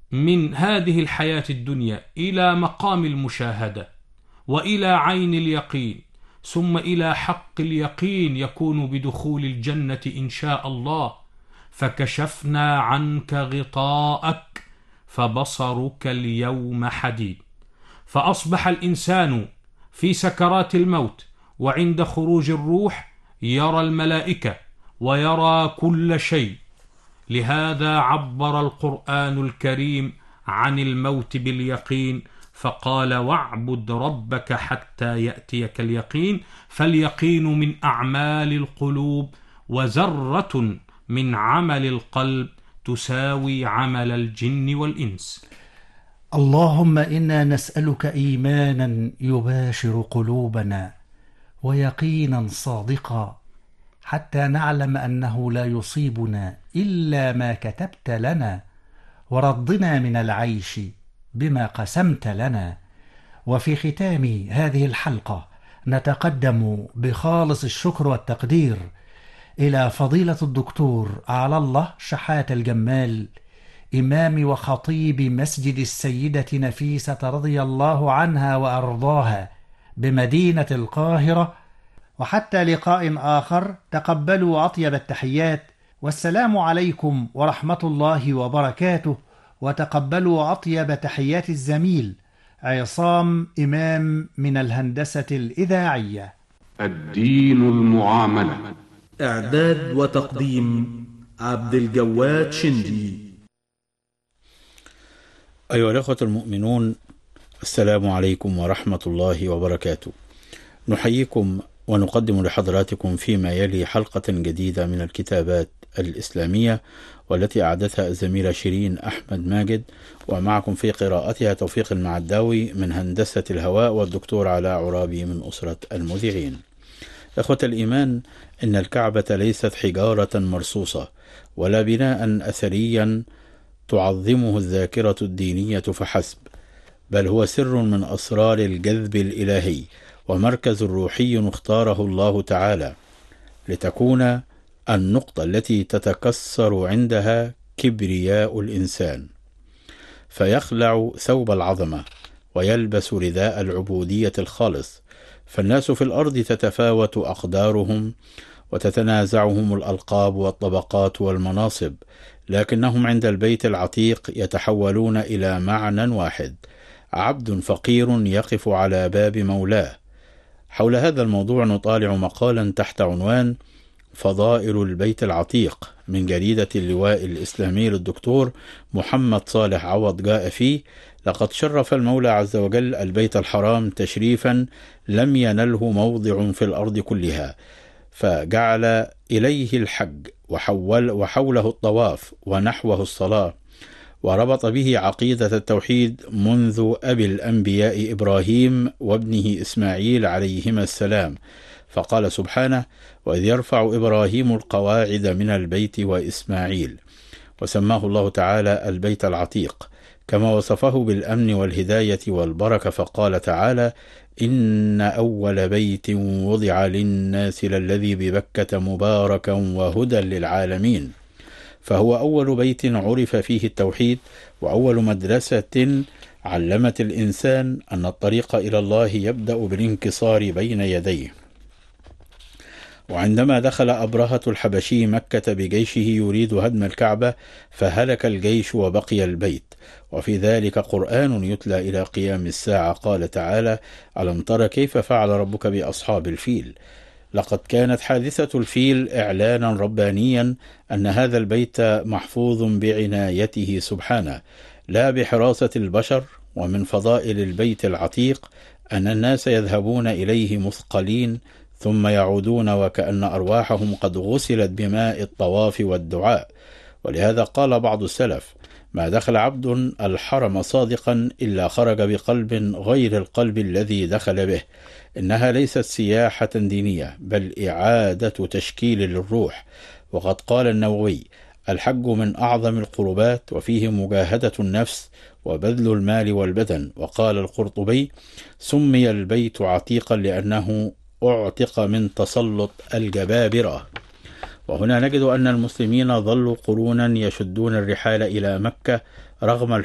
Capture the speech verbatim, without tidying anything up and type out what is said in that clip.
من هذه الحياة الدنيا إلى مقام المشاهدة، وإلى عين اليقين، ثم إلى حق اليقين يكون بدخول الجنة إن شاء الله. فكشفنا عنك غطاءك فبصرك اليوم حديد. فأصبح الإنسان في سكرات الموت وعند خروج الروح يرى الملائكة ويرى كل شيء. لهذا عبر القرآن الكريم عن الموت باليقين فقال: واعبد ربك حتى يأتيك اليقين. فاليقين من أعمال القلوب، وذرة من عمل القلب تساوي عمل الجن والإنس. اللهم إنا نسألك إيمانا يباشر قلوبنا، ويقينا صادقا، حتى نعلم أنه لا يصيبنا إلا ما كتبت لنا، ورضنا من العيش بما قسمت لنا. وفي ختام هذه الحلقة نتقدم بخالص الشكر والتقدير إلى فضيلة الدكتور على الله شحات الجمال، إمام وخطيب مسجد السيدة نفيسة رضي الله عنها وأرضاها بمدينة القاهرة. وحتى لقاء آخر، تقبلوا أطيب التحيات، والسلام عليكم ورحمة الله وبركاته. وتقبلوا أطيب تحيات الزميل عصام إمام من الهندسة الإذاعية. الدين المعاملة. إعداد وتقديم عبد الجواد شندي. أيها الأخوة المؤمنون، السلام عليكم ورحمة الله وبركاته. نحييكم ونقدم لحضراتكم فيما يلي حلقة جديدة من الكتابات الإسلامية، والتي أعدتها الزميلة شيرين أحمد ماجد، ومعكم في قراءتها توفيق المعداوي من هندسة الهواء، والدكتور علاء عرابي من أسرة المذيعين. إخوة الإيمان، إن الكعبة ليست حجارة مرصوصة ولا بناء أثريا تعظمه الذاكرة الدينية فحسب، بل هو سر من أسرار الجذب الإلهي، ومركز روحي اختاره الله تعالى لتكون النقطة التي تتكسر عندها كبرياء الإنسان، فيخلع ثوب العظمة ويلبس رداء العبودية الخالص. فالناس في الأرض تتفاوت أقدارهم وتتنازعهم الألقاب والطبقات والمناصب، لكنهم عند البيت العتيق يتحولون إلى معنى واحد: عبد فقير يقف على باب مولاه. حول هذا الموضوع نطالع مقالا تحت عنوان فضائل البيت العتيق من جريدة اللواء الإسلامي للدكتور محمد صالح عوض، جاء فيه: لقد شرف المولى عز وجل البيت الحرام تشريفا لم ينله موضع في الأرض كلها، فجعل إليه الحج وحول وحوله الطواف ونحوه الصلاة، وربط به عقيدة التوحيد منذ أبي الأنبياء إبراهيم وابنه إسماعيل عليهما السلام. فقال سبحانه: وإذ يرفع إبراهيم القواعد من البيت وإسماعيل. وسماه الله تعالى البيت العتيق، كما وصفه بالأمن والهداية والبركة، فقال تعالى: إن أول بيت وضع للناس للذي ببكة مباركا وهدى للعالمين. فهو أول بيت عرف فيه التوحيد، وأول مدرسة علمت الإنسان أن الطريق إلى الله يبدأ بالانكسار بين يديه. وعندما دخل أبرهة الحبشي مكة بجيشه يريد هدم الكعبة، فهلك الجيش وبقي البيت. وفي ذلك قرآن يتلى إلى قيام الساعة. قال تعالى: ألم تر كيف فعل ربك بأصحاب الفيل. لقد كانت حادثة الفيل إعلانا ربانيا أن هذا البيت محفوظ بعنايته سبحانه، لا بحراسة البشر. ومن فضائل البيت العتيق أن الناس يذهبون إليه مثقلين، ثم يعودون وكأن أرواحهم قد غسلت بماء الطواف والدعاء. ولهذا قال بعض السلف: ما دخل عبد الحرم صادقا إلا خرج بقلب غير القلب الذي دخل به. إنها ليست سياحة دينية، بل إعادة تشكيل للروح. وقد قال النووي: الحج من أعظم القربات، وفيه مجاهدة النفس وبذل المال والبدن. وقال القرطبي: سمي البيت عتيقا لأنه أعتق من تسلط الجبابرة. وهنا نجد أن المسلمين ظلوا قرونا يشدون الرحال إلى مكة رغم